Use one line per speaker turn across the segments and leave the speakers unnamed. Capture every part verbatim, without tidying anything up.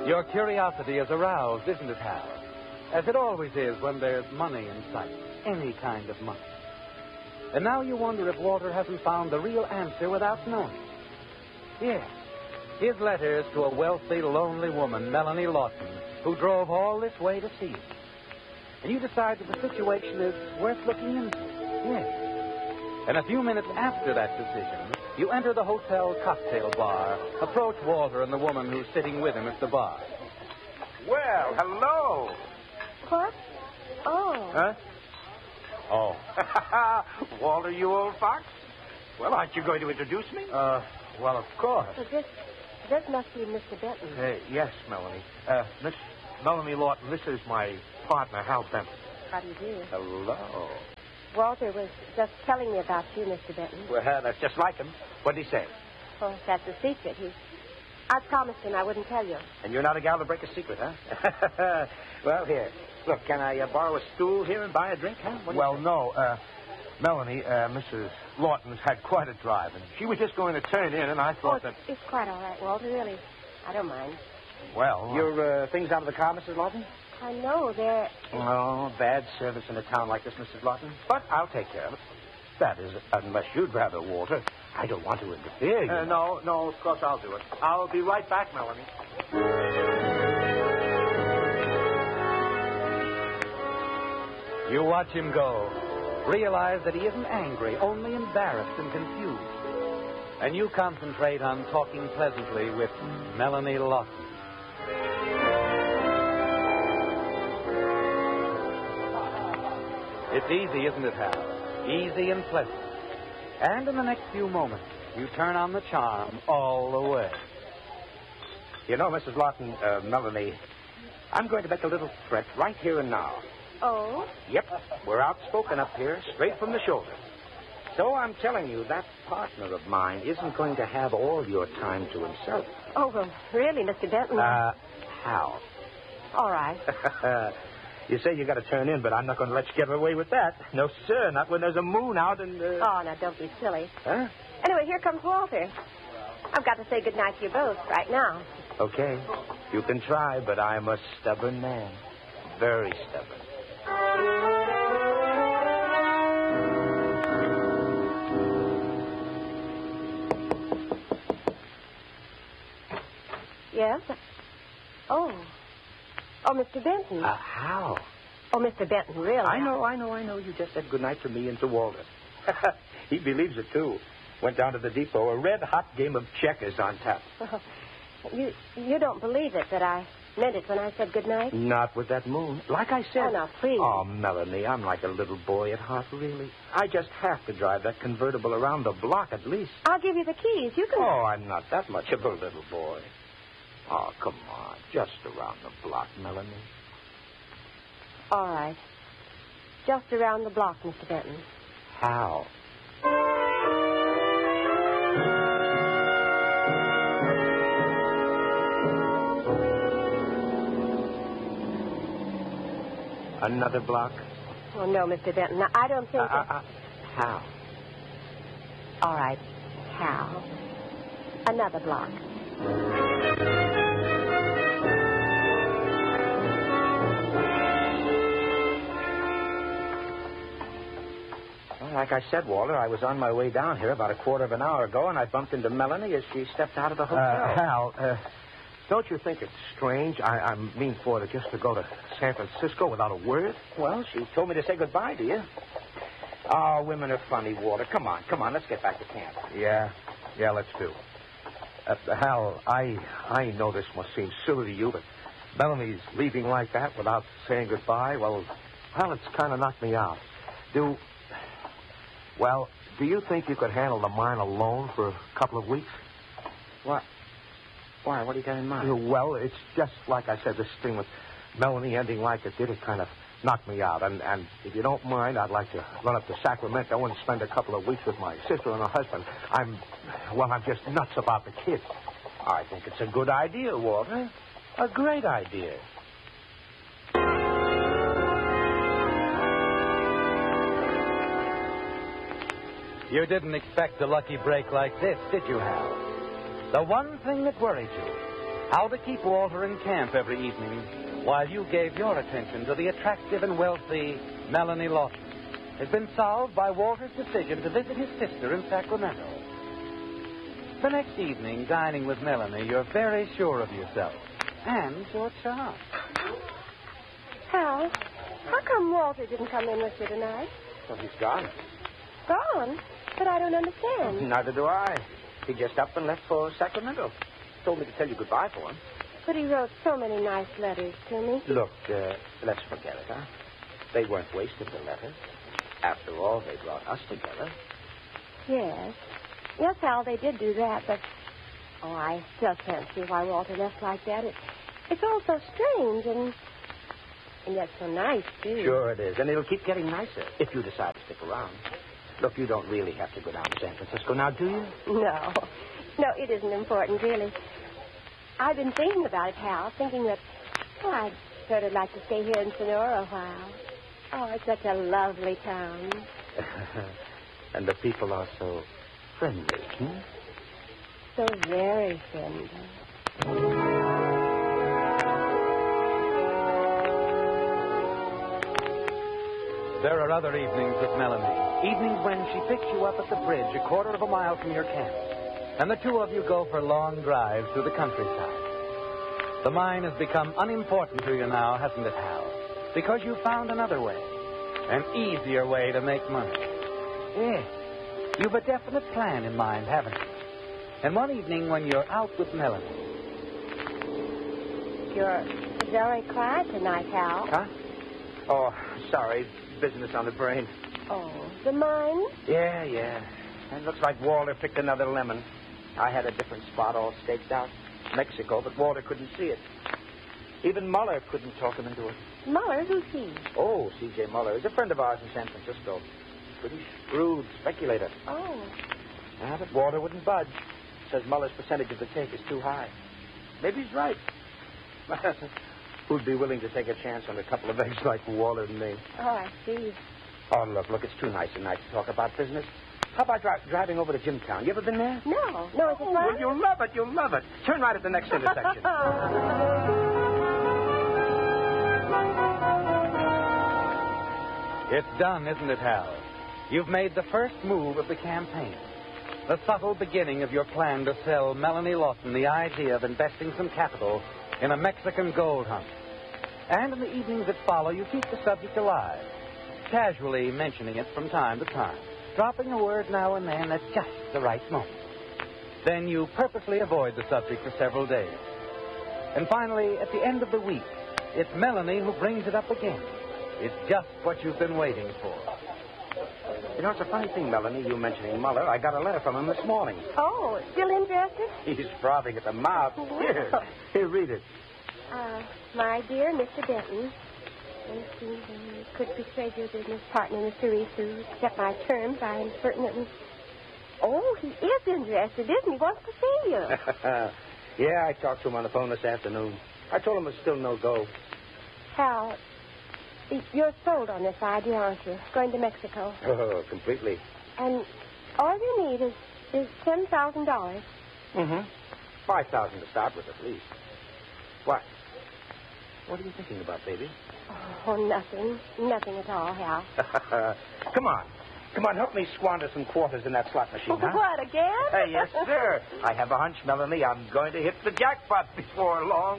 Your curiosity is aroused, isn't it, Hal? As it always is when there's money in sight. Any kind of money. And now you wonder if Walter hasn't found the real answer without knowing. Yes. His letter is to a wealthy, lonely woman, Melanie Lawton, who drove all this way to see him. And you decide that the situation is worth looking into. Yes. And a few minutes after that decision, you enter the hotel cocktail bar, approach Walter and the woman who's sitting with him at the bar.
Well, hello.
What? Oh.
Huh? Oh. Walter, you old fox? Well, aren't you going to introduce me?
Uh, well, of course.
So this, this must be Mister Benton.
Uh, yes, Melanie. Uh, Miss Melanie Lawton, this is my partner, Hal Benton.
How do you do?
Hello.
Walter was just telling me about you, Mister Benton.
Well, that's just like him. What did he say?
Oh, that's a secret. He, I promised him I wouldn't tell you.
And you're not a gal to break a secret, huh? Well, here. Look, can I uh, borrow a stool here and buy a drink, huh? Well, no. Uh, Melanie, uh, Missus Lawton's had quite a drive, and she was just going to turn in, and I thought
oh,
that...
It's quite all right, Walter, really. I don't mind.
Well... Your uh, things out of the car, Missus Lawton?
I know, they're...
Oh, bad service in a town like this, Missus Lawton. But I'll take care of it. That is, unless you'd rather, Walter. I don't want to interfere, you uh, know. No, no, of course I'll do it. I'll be right back, Melanie.
You watch him go. Realize that he isn't angry, only embarrassed and confused. And you concentrate on talking pleasantly with Melanie Lawton. It's easy, isn't it, Hal? Easy and pleasant. And in the next few moments, you turn on the charm all the way.
You know, Missus Lawton, uh, Melanie, I'm going to make a little threat right here and now.
Oh?
Yep, we're outspoken up here, straight from the shoulder. So I'm telling you, that partner of mine isn't going to have all your time to himself.
Oh, well, really, Mister Benton?
Uh, how?
All right.
You say you got to turn in, but I'm not going to let you get away with that. No, sir, not when there's a moon out and... Uh...
Oh, now, don't be silly.
Huh?
Anyway, here comes Walter. I've got to say goodnight to you both right now.
Okay. You can try, but I'm a stubborn man. Very stubborn.
Yes? Oh. Oh, Mister Benton.
Uh, how?
Oh, Mister Benton, really?
I know, I know, I know. You just said goodnight to me and to Walter. He believes it, too. Went down to the depot. A red-hot game of checkers on tap.
Oh, you, you don't believe it that I meant it when I said goodnight?
Not with that moon. Like I said.
Oh, now, please.
Oh, Melanie, I'm like a little boy at heart, really. I just have to drive that convertible around the block at least.
I'll give you the keys. You can...
Oh, I'm not that much of a little boy. Oh, come on. Just around the block, Melanie.
All right. Just around the block, Mister Benton.
How? Another block?
Oh, no, Mister Benton. I don't think
uh,
that...
Uh, uh, how?
All right. How? Another block.
Well, like I said, Walter, I was on my way down here about a quarter of an hour ago, and I bumped into Melanie as she stepped out of the hotel.
Uh, Hal, uh, don't you think it's strange? I, I mean for her just to go to San Francisco without a word?
Well, she told me to say goodbye to you. Oh, women are funny, Walter. Come on, come on, let's get back to camp.
Yeah, yeah, let's do. Uh, Hal, I I know this must seem silly to you, but Melanie's leaving like that without saying goodbye, well, well, it's kind of knocked me out. Do, well, do you think you could handle the mine alone for a couple of weeks?
What? Why? What do you got in mind?
Well, it's just like I said, this thing with Melanie ending like it did, it kind of knocked me out. And, and if you don't mind, I'd like to run up to Sacramento and spend a couple of weeks with my sister and her husband. I'm, well, I'm just nuts about the kid.
I think it's a good idea, Walter. A great idea.
You didn't expect a lucky break like this, did you, Hal? The one thing that worried you, How to keep Walter in camp every evening while you gave your attention to the attractive and wealthy Melanie Lawton has been solved by Walter's decision to visit his sister in Sacramento. The next evening, dining with Melanie, you're very sure of yourself and your charm.
Hal, how come Walter didn't come in with you tonight?
Well, he's gone.
Gone? But I don't understand.
Neither do I. He just up and left for Sacramento. Told me to tell you goodbye for him.
But he wrote so many nice letters to me.
Look, uh, let's forget it, huh? They weren't wasted, the letters. After all, they brought us together.
Yes. Yes, Hal, they did do that, but... Oh, I still can't see why Walter left like that. It, it's all so strange and... And yet so nice, too.
Sure it is. And it'll keep getting nicer if you decide to stick around. Look, you don't really have to go down to San Francisco now, do you?
No. No, it isn't important, really. I've been thinking about it, Hal, thinking that, oh, I'd sort of like to stay here in Sonora a while. Oh, it's such a lovely town.
And the people are so friendly, hmm?
So very friendly.
There are other evenings with Melanie. Evenings when she picks you up at the bridge a quarter of a mile from your camp. And the two of you go for long drives through the countryside. The mine has become unimportant to you now, hasn't it, Hal? Because you've found another way. An easier way to make money. Yes. You've a definite plan in mind, haven't you? And one evening when you're out with Melanie.
You're very quiet tonight, Hal.
Huh? Oh, sorry. Business on the brain.
Oh, the mine?
Yeah, yeah. It looks like Walter picked another lemon. I had a different spot all staked out. Mexico, but Walter couldn't see it. Even Muller couldn't talk him into it.
Muller? Who's he?
Oh, C J Muller. He's a friend of ours in San Francisco. Pretty shrewd speculator.
Oh.
Ah, but Walter wouldn't budge. Says Muller's percentage of the take is too high. Maybe he's right. Who'd be willing to take a chance on a couple of eggs like Walter and me?
Oh, I see.
Oh, look, look, it's too nice a night to talk about business. How about dri- driving over to Jimtown? You ever been there?
No. No, is it
Oh,
fun?
well, you'll love it. You'll love it. Turn right at the next intersection.
It's done, isn't it, Hal? You've made the first move of the campaign. The subtle beginning of your plan to sell Melanie Lawton the idea of investing some capital in a Mexican gold hunt. And in the evenings that follow, you keep the subject alive, casually mentioning it from time to time, dropping a word now and then at just the right moment. Then you purposely avoid the subject for several days. And finally, at the end of the week, it's Melanie who brings it up again. It's just what you've been waiting for.
You know, it's a funny thing, Melanie, you mentioning Muller. I got a letter from him this morning.
Oh, still interested?
He's frothing at the mouth.
Wow.
Here, here, read it.
Uh, my dear Mister Denton, I see could persuade your business partner, Mister Reese, to accept my terms. I am certain that... We... Oh, he is interested, isn't he? He wants to see you.
Yeah, I talked to him on the phone this afternoon. I told him it's still no go.
Hal, you're sold on this idea, aren't you? Going to Mexico.
Oh, completely.
And all you need is, is ten thousand dollars.
Mm-hmm. Five thousand to start with, at least. What? What are you thinking about, baby?
Oh, nothing. Nothing at all, Hal.
Come on. Come on, help me squander some quarters in that slot machine, huh?
What, again?
Hey, yes, sir. I have a hunch, Melanie. I'm going to hit the jackpot before long.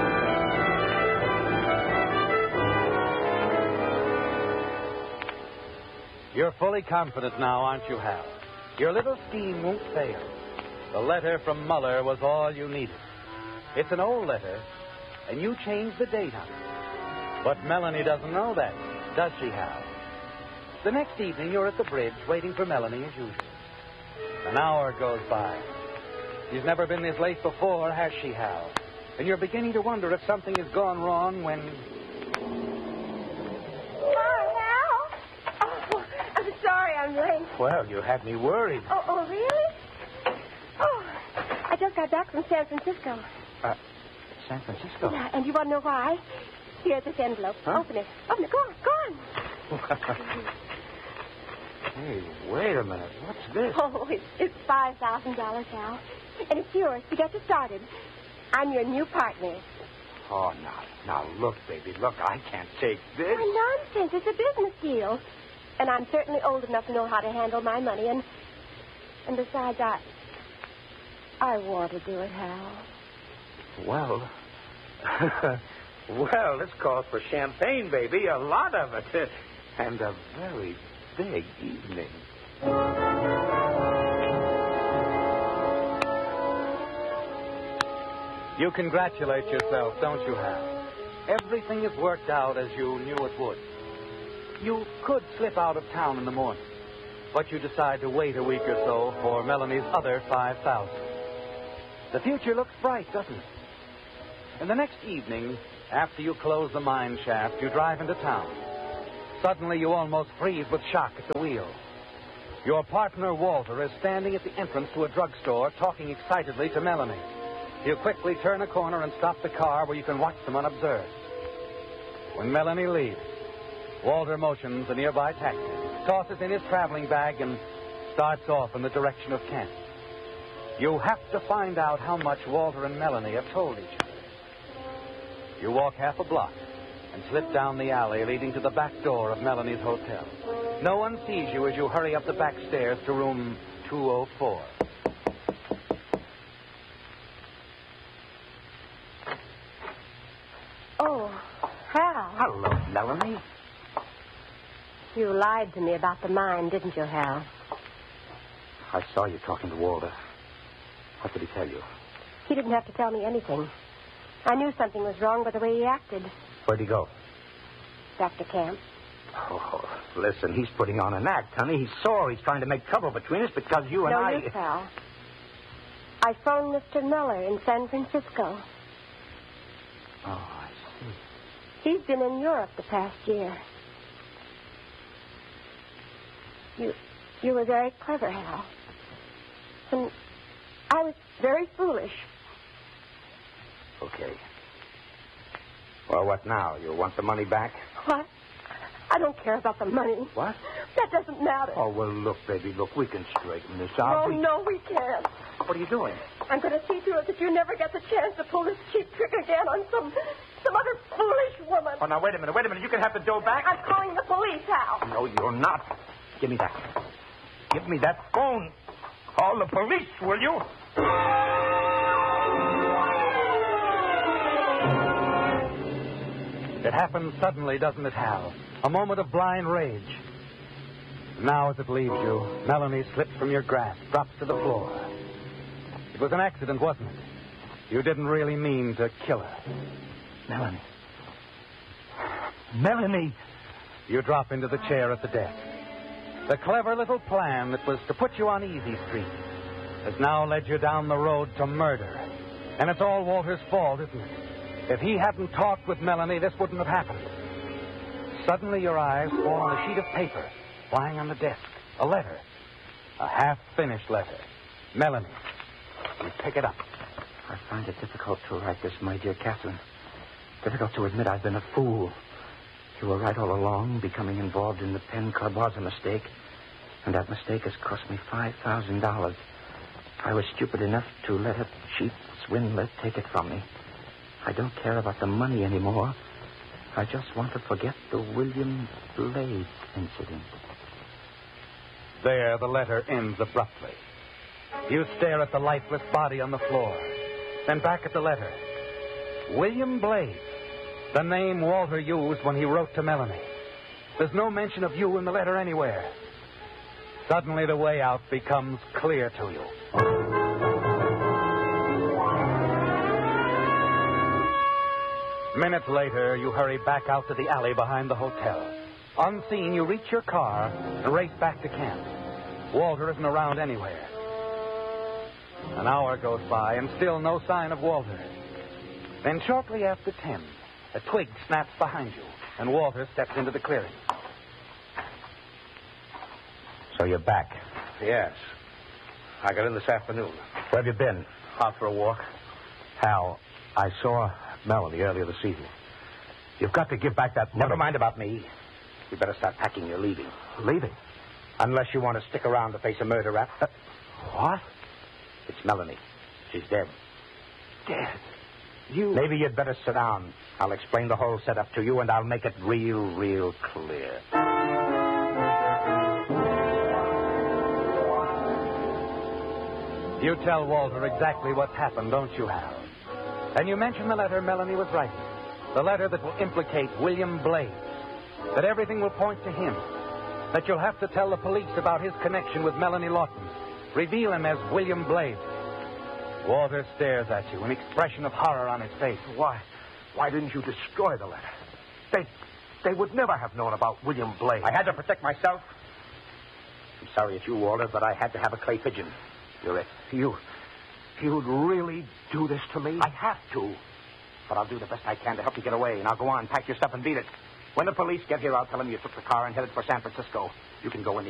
You're fully confident now, aren't you, Hal? Your little scheme won't fail. The letter from Muller was all you needed. It's an old letter, and you changed the date on it. But Melanie doesn't know that, does she, Hal? The next evening, you're at the bridge waiting for Melanie as usual. An hour goes by. She's never been this late before, has she, Hal? And you're beginning to wonder if something has gone wrong when...
Hi, Hal. Oh, I'm sorry I'm late.
Well, you had me worried.
Oh, oh, really? Oh, I just got back from San Francisco.
Uh, San Francisco?
Yeah, and you want to know why? Here's this envelope.
Huh?
Open it. Open it. Go on. Go on.
Hey, wait a minute. What's this?
Oh, it's, it's five thousand dollars, Hal. And it's yours to get you started. I'm your new partner.
Oh, now, now, look, baby, look, I can't take this.
Why, nonsense. It's a business deal. And I'm certainly old enough to know how to handle my money. And and besides, I... I want to do it, Hal.
Well... well, this calls for champagne, baby. A lot of it. And a very big evening.
You congratulate yourself, don't you, Hal? Everything has worked out as you knew it would. You could slip out of town in the morning, but you decide to wait a week or so for Melanie's other five thousand. The future looks bright, doesn't it? And the next evening, after you close the mine shaft, you drive into town. Suddenly, you almost freeze with shock at the wheel. Your partner, Walter, is standing at the entrance to a drugstore talking excitedly to Melanie. You quickly turn a corner and stop the car where you can watch them unobserved. When Melanie leaves, Walter motions a nearby taxi, tosses in his traveling bag, and starts off in the direction of Kent. You have to find out how much Walter and Melanie have told each other. You walk half a block and slip down the alley leading to the back door of Melanie's hotel. No one sees you as you hurry up the back stairs to room two oh four.
Oh, Hal.
Hello, Melanie.
You lied to me about the mine, didn't you, Hal?
I saw you talking to Walter. What did he tell you?
He didn't have to tell me anything. I knew something was wrong by the way he acted.
Where'd he go?
Back to camp.
Oh, listen, he's putting on an act, honey. He's sore. He's trying to make trouble between us because you and
no
I...
use, Hal. I phoned Mister Miller in San Francisco.
Oh, I see.
He's been in Europe the past year. You, you were very clever, Hal. And I was very foolish.
Okay. Well, what now? You want the money back?
What? I don't care about the money.
What?
That doesn't matter.
Oh, well, look, baby, look, we can straighten this out.
Oh,
we...
no, we can't.
What are you doing?
I'm going to see to it that you never get the chance to pull this cheap trick again on some some other foolish woman.
Oh, now, wait a minute, wait a minute. You can have the dough back?
I'm calling the police, Hal.
No, you're not. Give me that. Give me that phone. Call the police, will you?
It happens suddenly, doesn't it, Hal? A moment of blind rage. Now, as it leaves you, Melanie slips from your grasp, drops to the floor. It was an accident, wasn't it? You didn't really mean to kill her.
Melanie. Melanie.
You drop into the chair at the desk. The clever little plan that was to put you on Easy Street has now led you down the road to murder. And it's all Walter's fault, isn't it? If he hadn't talked with Melanie, this wouldn't have happened. Suddenly your eyes fall on a sheet of paper lying on the desk. A letter. A half-finished letter. Melanie. You pick it up.
I find it difficult to write this, my dear Catherine. Difficult to admit I've been a fool. You were right all along. Becoming involved in the Penn Club was a mistake. And that mistake has cost me five thousand dollars. I was stupid enough to let a cheap swindler take it from me. I don't care about the money anymore. I just want to forget the William Blade incident.
There, the letter ends abruptly. You stare at the lifeless body on the floor, then back at the letter. William Blade, the name Walter used when he wrote to Melanie. There's no mention of you in the letter anywhere. Suddenly, the way out becomes clear to you. Minutes later, you hurry back out to the alley behind the hotel. Unseen, you reach your car and race back to camp. Walter isn't around anywhere. An hour goes by and still no sign of Walter. Then shortly after ten, a twig snaps behind you and Walter steps into the clearing.
So you're back?
Yes. I got in this afternoon.
Where have you been?
Out for a walk.
Hal, I saw Melanie earlier this evening. You've got to give back that money.
Never mind about me. You better start packing. You're leaving.
Leaving?
Unless you want to stick around to face a murder rap.
Uh, what?
It's Melanie. She's dead.
Dead? You...
Maybe you'd better sit down. I'll explain the whole setup to you, and I'll make it real, real clear.
You tell Walter exactly what's happened, don't you, Hal? And you mention the letter Melanie was writing. The letter that will implicate William Blades. That everything will point to him. That you'll have to tell the police about his connection with Melanie Lawton. Reveal him as William Blades. Walter stares at you, an expression of horror on his face.
Why? Why didn't you destroy the letter? They, they would never have known about William Blades.
I had to protect myself. I'm sorry it's you, Walter, but I had to have a clay pigeon. You're it.
You, you'd really do this to me?
I have to. But I'll do the best I can to help you get away, and I'll go on, pack your stuff, and beat it. When the police get here, I'll tell them you took the car and headed for San Francisco. You can go in